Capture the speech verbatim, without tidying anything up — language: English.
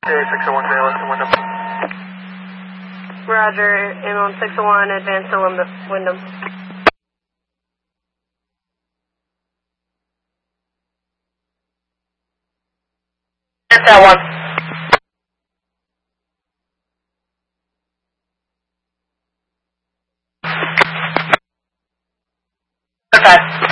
six oh one, clear, left to Wyndham. Roger, M on six oh one, advance to Wyndham. Hit that one. Okay.